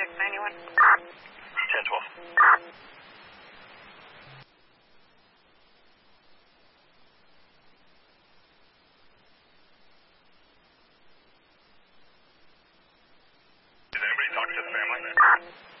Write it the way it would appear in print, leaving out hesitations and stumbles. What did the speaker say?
91. 1012. Did anybody talk to the family?